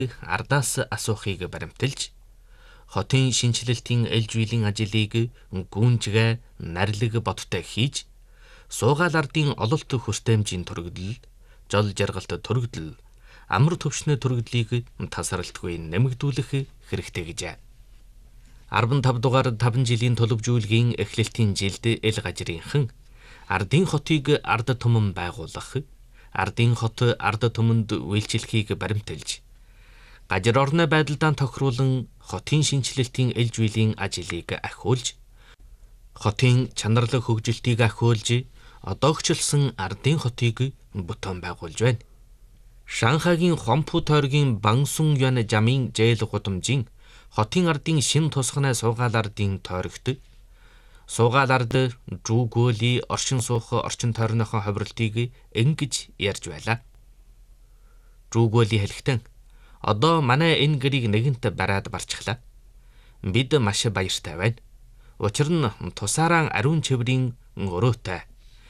ардаас асуухыг баримталж, хотын шинчлэлтийн ээлж үеийн ажлыг гүнжгэ нарилэг бодтой хийж, суугаал ардын ололт хүртээмжийн төрөгдөл, жол жаргалт төрөгдөл, амар төвшний төрөгдлийг тасралтгүй нэмэгдүүлэх хэрэгтэй гэжээ. 15 дугаар 5 жилийн төлөвжүүлгийн эхлэлтийн жилд эл гажрынхан ардын хотыг ард түмэн байгуулах, ардын хот ард түмэнд үйлчлэхийг баримталж, гажир орны байдалдаа тохируулан хотын шинчлэлтийн ээлж үеийн ажлыг ахиулж, хотын чанарлаг хөгжилтийг ахиулж, одоогчлсон ардын хотыг бүтээн байгуулж байна. Шанхайгийн Хомпу тойргийн Бансун Юан жамын зээл гудамжийн хотын ардын шин тусганы суугаал ардын тойрогт суугаал ард Жүүгөөли оршин суух орчин тойрныхон ховролтыг ингэж ярьж байлаа. Жүүгөөли хэлэхдээ одоо манай энэ гэрийг нэгэнт бараад барчихлаа. Бид маш баяртай байна. Учир нь тусаараа ариун чиврийн өрөөтэй.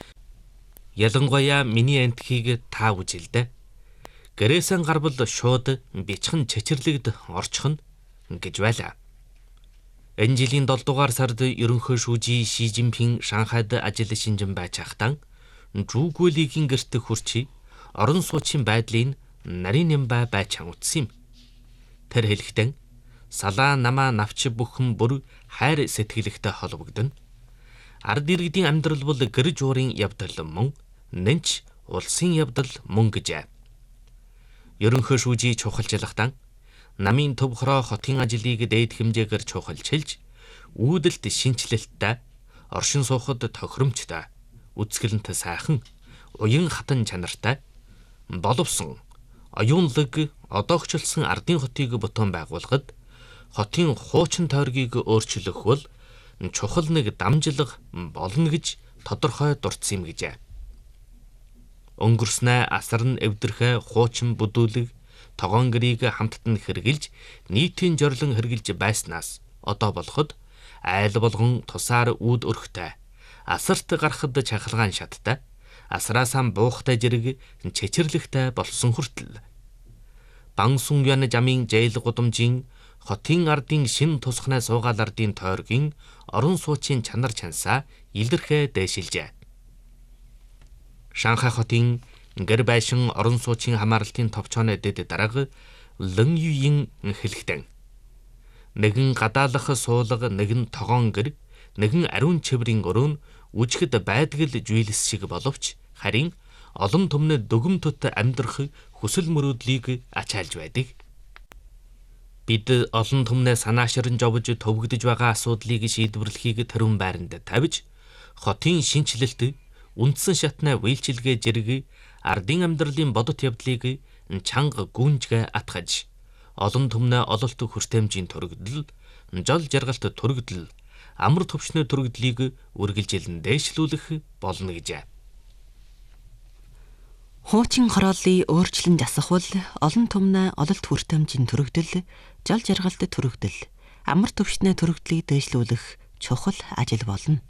Ялангуяа миний энтхийг та үжилдэ. Гэрээсэн гарбал шууд бичхэн чичирлэгд орчих нь гэж байлаа. Энэ жилийн 7 дугаар сард ерөнхий шүүжи Ши Жинпин Шанхайд ажил шинжин байж хахтан Жүүгөөлийн гэрт хурчи орон сууцын байдлыг нарийн нямбай байж утсан юм. Тэр хэлэхдээ салаа намаа навч бүхэн бүр хайр сэтгэлэгтэй холбогдно. Ард иргэдийн амьдрал бол гэр жуурын явдал мөн, нэнч улсын явдал мөн гэжээ. Ерөнхий шүүжи чухалчлахтан намын төв хороо хотын ажлыг дээд хэмжээгээр чухалчилж, үүдэлт шинчлэлттэй, оршин суухад тохиромжтой, үзгэлэнт сайхан, уян хатан чанартай, боловсон, оюунлаг, одоогчлсон ардын хотыг бүтээн байгуулахад хотын хуучин тойргийг өөрчлөх бол чухал нэг дамжлага болно гэж тодорхой дурдсан юм гэжээ. Өнгөрснөө асар нь эвдэрхэ хуучин бүдүүлэг тогоон гэрийг хамтд нь хэрглэж нийтийн зорилон хэрглэж байснаас одоо болоход айл болгон тусаар үүд өрхтэй, асарт гарахад чахалгаан шаттай, асраасаа буухтай зэрэг чичирлэгтэй болсон хүртэл Бансун Юан жамын зээл гудамжийн хотын ардын шин тусганы суугаал ардын тойргийн орон сууцын чанар чансаа илэрхэ дээшилжээ. Шанхай хотын гэр байшин орон сууцын хамаарлтын товчооны дэд дарга Лэн Юйин хэлэхдээ нэгэн гадаалах суулга, нэгэн тогоон гэр, нэгэн ариун чиврийн өрөө нь үжихэд байдгал жийлс шиг боловч харин олон түмнээ дүгмтөт амьдрах хүсэл мөрөөдлийг ачаалж байдаг. Бид олон түмнээ санаашран жовж төвөгдөж байгаа асуудлыг шийдвэрлэхийг тэрүүн байранд тавьж, хотын шинчлэлт, үндсэн шатны үйлчилгээ зэрэг ардын амьдралын бодит явдлыг чанга гүнжгэ атгаж, олон түмнээ ололт хүртээмжийн төрөгдөл, жол жаргалт төрөгдөл, амар төвшний төрөгдлийг үргэлжилэн дээшлүүлэх болно гэжээ. Хуучин хорооллын өөрчлөн засахвал олон түмнээ ололт хүртээмжийн төрөгдөл, жол жаргалт төрөгдөл, амар төвшний төрөгдлийг дээшлүүлэх чухал ажил болно.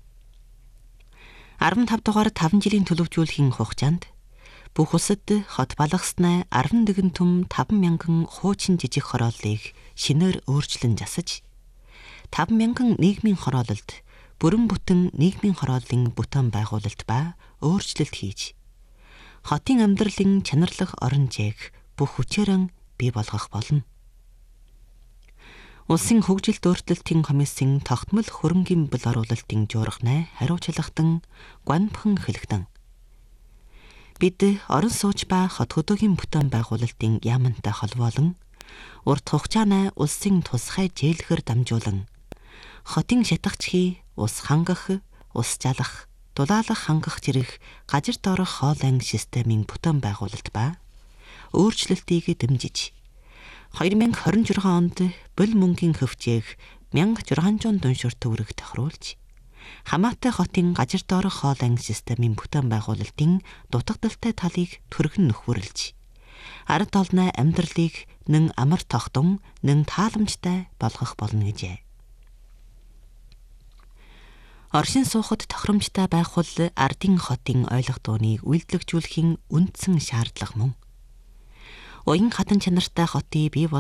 15 дугаар 5 жилийн төлөвжүүлэхийн хугацаанд бүх улсад хот балгаснаа 11 түм 5,000 хуучин жижиг хорооллыг шинээр өөрчлөн засаж, 5,000 нийгмийн хороололд бүрэн бүтэн нийгмийн хорооллын бүтээн байгуулалт ба өөрчлөлт хийж, хотын амьдралын чанарлах орон зайг бүх хүчээрэн бий болгох болно. Улсын хөгжилт өөрчлөлтийн комиссийн тогтмол хөрөнгийн бэл оруулалтын жуурхнаа хариуцлагатан Гуанпхэн хэлэхдээ бид орон сууч ба хот хөдөөгийн бүтээн байгуулалтын яамантай холбоолон урт хугацааны улсын тусгай зээлэхээр дамжуулан хотын шатгачхий ус хангах, ус залах, дулаалах хангах зэрэг гажир доорох хоолойн системийн бүтээн байгуулалт ба өөрчлөлтийг дэмжиж 2026 онд бөл мөнгийн хөвчээг 1600 дүншир төгрөг тохируулж, хамаатай хотын гажир доорох хоолойн системийн бүтээн байгуулалтын дутагдaltaй талыг түргэн нөхөрлж, ард олны амьдралыг нэн амар тогтун, нэн тааламжтай болгох болно гэжээ. Оршин суухад тохиромжтой байх бол ардын хотын ойлгох дууныг үйлдвэрлэжүүлэхийн үндсэн шаардлага мөн. уян хатан чанартай хотыг бий